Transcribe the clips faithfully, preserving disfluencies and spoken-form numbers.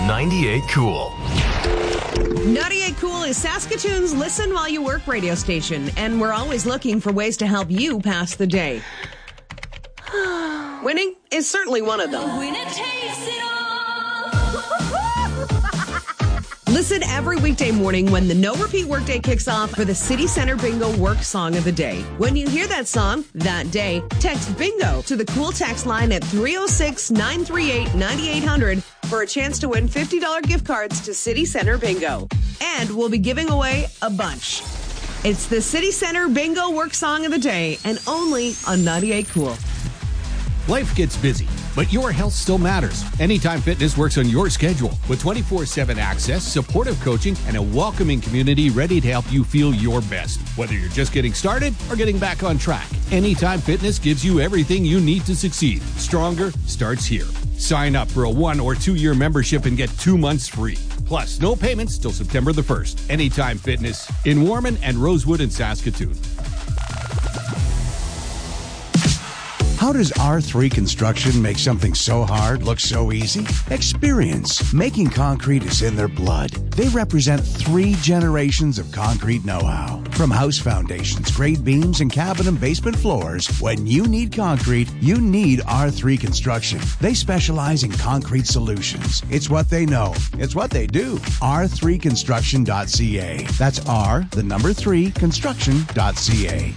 ninety-eight Cool. ninety-eight Cool is Saskatoon's listen while you work radio station, and we're always looking for ways to help you pass the day. Winning is certainly one of them. Winner takes it all. Listen every weekday morning when the No Repeat Workday kicks off for the City Center Bingo Work Song of the Day. When you hear that song that day, text BINGO to the Cool text line at three oh six, nine three eight, nine eight hundred for a chance to win fifty dollars gift cards to City Center Bingo. And we'll be giving away a bunch. It's the City Center Bingo Work Song of the Day, and only on ninety-eight Cool. Life gets busy, but your health still matters. Anytime Fitness works on your schedule with twenty-four seven access, supportive coaching, and a welcoming community ready to help you feel your best. Whether you're just getting started or getting back on track, Anytime Fitness gives you everything you need to succeed. Stronger starts here. Sign up for a one or two year membership and get two months free. Plus, no payments till September the first. Anytime Fitness in Warman and Rosewood in Saskatoon. How does R three Construction make something so hard look so easy? Experience. Making concrete is in their blood. They represent three generations of concrete know-how. From house foundations, grade beams, and cabin and basement floors, when you need concrete, you need R three Construction. They specialize in concrete solutions. It's what they know. It's what they do. R three construction dot c a. That's R, the number three, construction dot c a.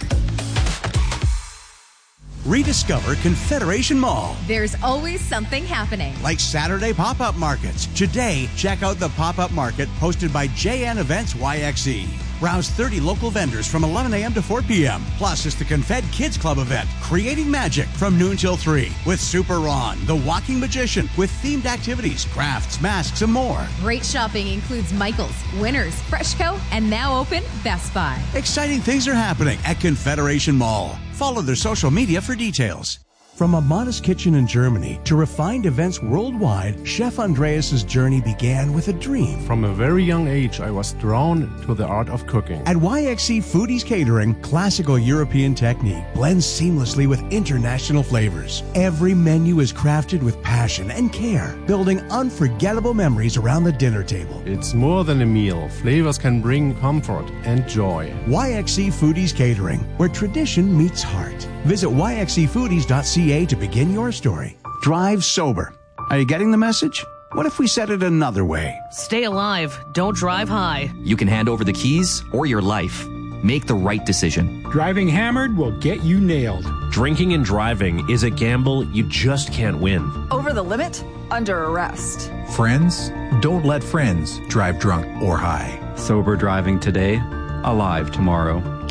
Rediscover Confederation Mall. There's always something happening. Like Saturday pop-up markets. Today, check out the pop-up market hosted by J N Events Y X E. Browse thirty local vendors from eleven a.m. to four p.m. Plus, it's the Confed Kids Club event, Creating Magic, from noon till three, with Super Ron, the Walking Magician, with themed activities, crafts, masks, and more. Great shopping includes Michael's, Winners, Freshco, and now open Best Buy. Exciting things are happening at Confederation Mall. Follow their social media for details. From a modest kitchen in Germany to refined events worldwide, Chef Andreas' journey began with a dream. From a very young age, I was drawn to the art of cooking. At Y X E Foodies Catering, classical European technique blends seamlessly with international flavors. Every menu is crafted with passion and care, building unforgettable memories around the dinner table. It's more than a meal. Flavors can bring comfort and joy. Y X E Foodies Catering, where tradition meets heart. Visit y x e foodies dot c a to begin your story. Drive sober. Are you getting the message? What if we said it another way? Stay alive. Don't drive high. You can hand over the keys or your life. Make the right decision. Driving hammered will get you nailed. Drinking and driving is a gamble you just can't win. Over the limit? Under arrest. Friends? Don't let friends drive drunk or high. Sober driving today, alive tomorrow.